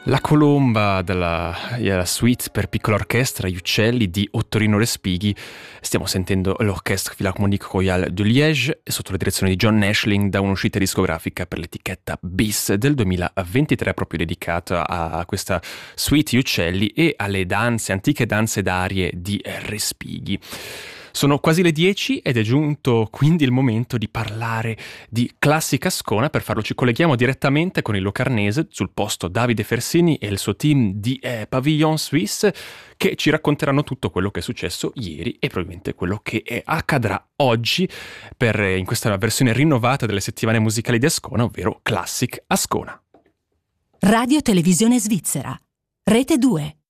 La colomba della suite per piccola orchestra Gli uccelli di Ottorino Respighi. Stiamo sentendo l'Orchestre Philharmonique Royale de Liège sotto la direzione di John Naeshling da un'uscita discografica per l'etichetta BIS del 2023, proprio dedicata a questa suite Gli uccelli e alle danze, antiche danze d'arie di Respighi. Sono quasi le 10 ed è giunto quindi il momento di parlare di classica Ascona. Per farlo ci colleghiamo direttamente con il locarnese, sul posto Davide Fersini e il suo team di Pavillon Suisse, che ci racconteranno tutto quello che è successo ieri e probabilmente quello che accadrà oggi in questa versione rinnovata delle settimane musicali di Ascona, ovvero Classic Ascona. Radio Televisione Svizzera, Rete 2.